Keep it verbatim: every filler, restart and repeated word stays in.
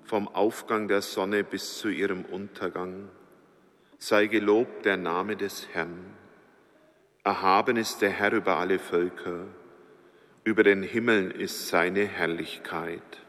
vom Aufgang der Sonne bis zu ihrem Untergang. Sei gelobt der Name des Herrn. Erhaben ist der Herr über alle Völker. Über den Himmeln ist seine Herrlichkeit.